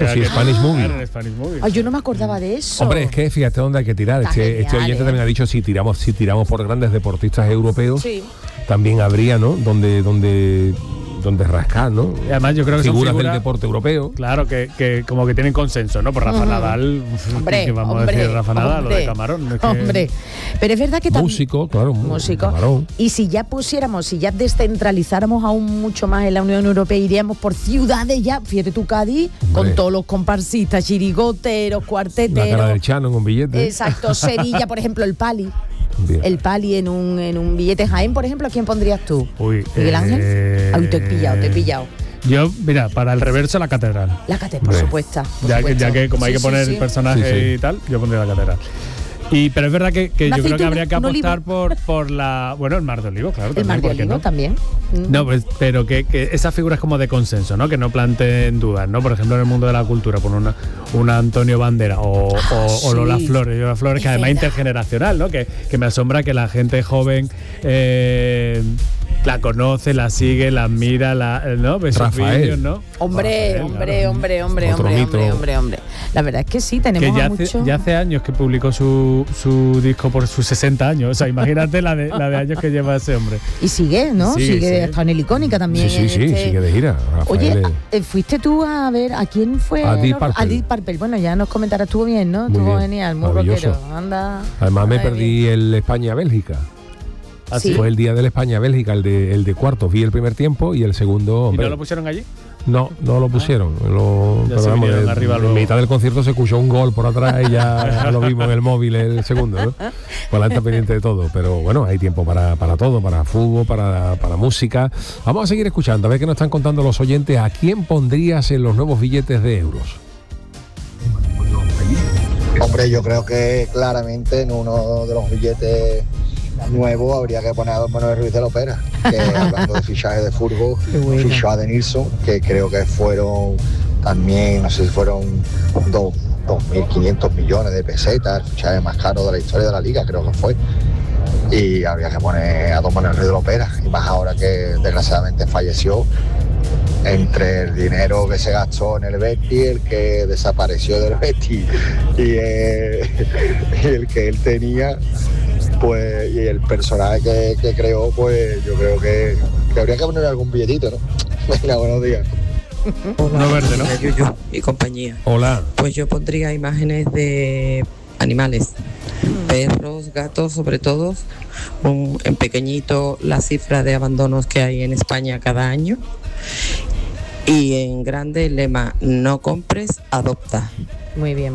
sí, Spanish Movie. Claro, Spanish Movie. Ay, yo no me acordaba de eso. Hombre, es que fíjate dónde hay que tirar. Este oyente también ha dicho, si tiramos por grandes deportistas europeos, Sí. también habría, ¿no? Donde rascar, ¿no? Y además yo creo que figuras son del deporte europeo. Claro, que como que tienen consenso, ¿no? Por Rafa Nadal, Hombre, que vamos a decir Rafa Nadal, lo de Camarón. Es que... Hombre, pero es verdad que también... Músico, claro. Músico. Camarón. Y si ya descentralizáramos aún mucho más en la Unión Europea, iríamos por ciudades ya, fíjate tú, Cádiz, con todos los comparsistas, chirigoteros, cuarteteros. La cara del Chano en un billete. Exacto, Sevilla, por ejemplo, el Pali. Bien. El Pali en un billete. Jaén, por ejemplo, ¿a quién pondrías tú? Uy, ¿Miguel Ángel? Ay, te he pillado. Yo, mira, para el reverso, la catedral. La catedral, por supuesto. Ya que como hay que poner el personaje y tal, yo pondría la catedral. Pero es verdad que yo creo que habría que apostar por la... Bueno, el Mar de Olivo, claro. El Mar de Olivo también. No, pues, pero que esas figuras como de consenso, ¿no? Que no planteen dudas, ¿no? Por ejemplo, en el mundo de la cultura, por una Antonio Bandera o Lola Flores, que además es intergeneracional, ¿no? Que me asombra que la gente joven la conoce, la sigue, la admira, ¿no? Ve sus vídeos, ¿no? Hombre. La verdad es que sí, tenemos ya hace años que publicó su disco por sus 60 años. O sea, imagínate la de años que lleva ese hombre. Y sigue, ¿no? Sigue hasta en el Icónica también. Sí, sigue de gira. Oye, ¿fuiste tú a ver a quién fue? A Deep Purple. Bueno, ya nos comentarás, estuvo bien, ¿no? Estuvo genial, muy rockero. Anda. Además me perdí el España-Bélgica. ¿Sí? Fue el día del España-Bélgica, el de cuartos. Vi el primer tiempo y el segundo... Hombre, ¿Y no lo pusieron allí? No lo pusieron. Pero vamos, en mitad del concierto se escuchó un gol por atrás y ya lo vimos en el móvil el segundo, ¿no? Pues la está pendiente de todo. Pero bueno, hay tiempo para todo, para fútbol, para música. Vamos a seguir escuchando, a ver qué nos están contando los oyentes. ¿A quién pondrías en los nuevos billetes de euros? Hombre, yo creo que claramente en uno de los billetes nuevo habría que poner a Don Manuel Ruiz de la Opera, que hablando de fichaje de fútbol, fichó a Denilson, que creo que fueron también, no sé si fueron 2.500 millones de pesetas, el fichaje más caro de la historia de la liga, creo que fue. Y habría que poner a Don Manuel Ruiz de la Opera, y más ahora que desgraciadamente falleció, entre el dinero que se gastó en el Betis, el que desapareció del Betis y el que él tenía, pues, y el personaje que creó, pues yo creo que habría que poner algún billetito, ¿no? Venga, buenos días. Hola, no verde, ¿no? Yuyu y compañía. Hola. Pues yo pondría imágenes de animales, perros, gatos, sobre todo, en pequeñito la cifra de abandonos que hay en España cada año, y en grande el lema: no compres, adopta. Muy bien.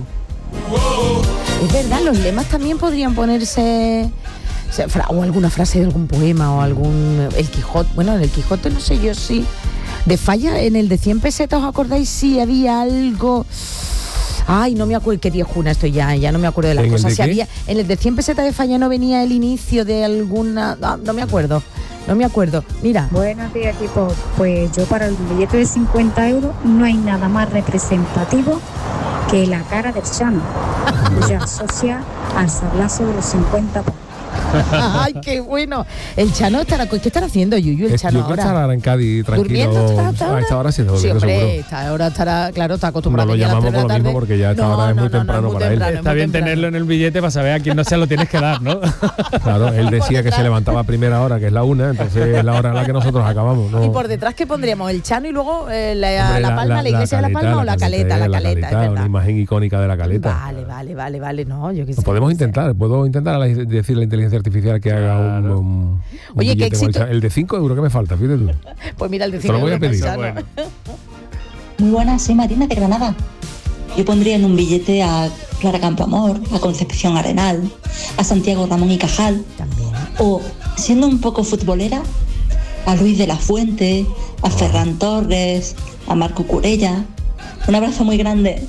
Es verdad, los lemas también podrían ponerse, o alguna frase de algún poema o algún... El Quijote, bueno, en el Quijote no sé yo si... De Falla, en el de 100 pesetas, ¿os acordáis si había algo...? Ay, no me acuerdo, qué diejuna estoy ya no me acuerdo de las cosas. Si había, en el de 100 pesetas de Falla no venía el inicio de alguna... No me acuerdo. Mira. Buenos días, equipo. Pues yo para el billete de 50 euros no hay nada más representativo que la cara del Chano. Se asocia al sablazo de los 50 pavos. Ay, qué bueno. El Chano estará... ¿Qué estará haciendo, Yuyu, el Chano ahora? Estará en Cádiz tranquilo. ¿Durmiendo? A esta hora sí, hombre, esta hora estará, claro, está acostumbrado. No lo llamamos por lo mismo porque ya esta hora es muy temprano para él. Está bien tenerlo en el billete para saber a quién no se lo tienes que dar, ¿no? Claro, él decía que se levantaba a primera hora, que es la 1, entonces es la hora en la que nosotros acabamos, ¿no? ¿Y por detrás qué pondríamos? ¿El Chano y luego la Palma, la iglesia de la Palma o la Caleta? La Caleta, es verdad. Una imagen icónica de la Caleta. Vale. No, yo qué sé. Puedo intentar decir a la inteligencia artificial que haga un Oye, ¿qué éxito? El de 5 euros que me falta, fíjate tú. Pues mira, el de 5 euros. Te lo voy a pedir. Bueno. Muy buenas, soy Marina de Granada. Yo pondría en un billete a Clara Campoamor, a Concepción Arenal, a Santiago Ramón y Cajal. También. O, siendo un poco futbolera, a Luis de la Fuente, a Ferran Torres, a Marco Curella. Un abrazo muy grande.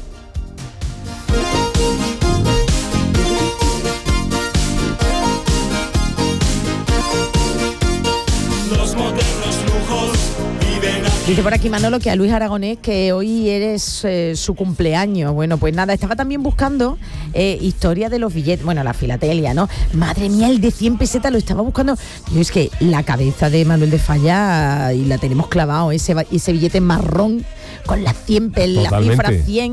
Dice por aquí Manolo que a Luis Aragonés que hoy eres su cumpleaños. Bueno, pues nada, estaba también buscando historia de los billetes, bueno, la filatelia, ¿no? Madre mía, el de 100 pesetas lo estaba buscando. Yo es que la cabeza de Manuel de Falla y la tenemos clavado, ese billete marrón con la cifra 100